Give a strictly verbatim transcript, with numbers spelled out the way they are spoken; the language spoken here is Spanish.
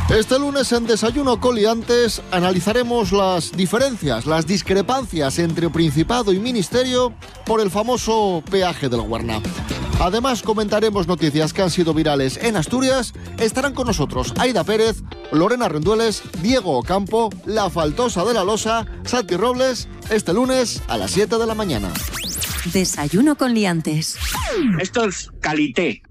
Este lunes en Desayuno con Liantes analizaremos las diferencias, las discrepancias entre Principado y Ministerio por el famoso peaje del Guarna. Además comentaremos noticias que han sido virales en Asturias. Estarán con nosotros Aida Pérez, Lorena Rendueles, Diego Ocampo, La Faltosa de la Losa, Santi Robles, este lunes a las siete de la mañana. Desayuno con Liantes. Esto es calité.